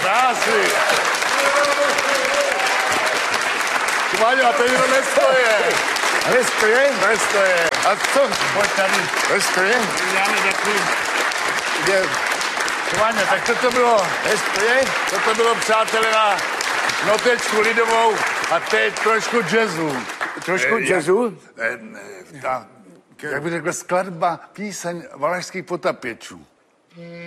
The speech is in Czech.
krásný. Váňo, a to jenom nestoje. Nestoje? Nestoje. A co? Pojď tady. Nestoje? Já mi takový. Váňo, tak toto bylo. Nestoje? Toto bylo, přátelé, na notečku lidovou a teď trošku jazzu. Trošku jazzu? Jak bych řekl, skladba, píseň valašských potapěčů.